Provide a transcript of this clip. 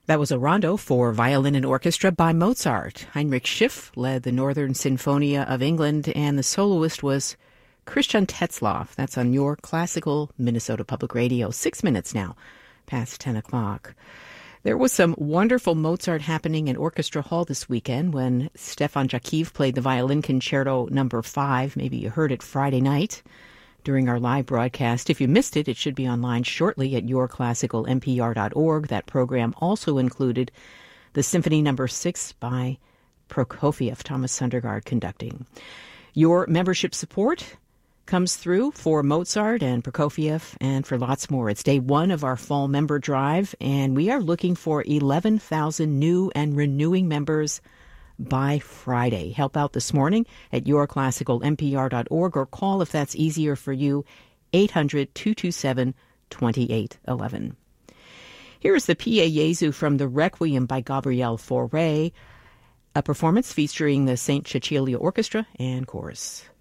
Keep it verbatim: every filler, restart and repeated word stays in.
That was a rondo for violin and orchestra by Mozart. Heinrich Schiff led the Northern Sinfonia of England, and the soloist was Christian Tetzlaff. That's on your classical Minnesota Public Radio. Six minutes now past ten o'clock. There was some wonderful Mozart happening in Orchestra Hall this weekend when Stefan Jakiv played the Violin Concerto number five. Maybe you heard it Friday night during our live broadcast. If you missed it, it should be online shortly at your classical n p r dot org. That program also included the Symphony number six by Prokofiev, Thomas Sundergaard conducting. Your membership support comes through for Mozart and Prokofiev and for lots more. It's day one of our fall member drive, and we are looking for eleven thousand new and renewing members by Friday. Help out this morning at your classical n p r dot org or call, if that's easier for you, eight hundred, two two seven, two eight one one. Here is the Pie Jesu from the Requiem by Gabriel Fauré, a performance featuring the Saint Cecilia Orchestra and Chorus.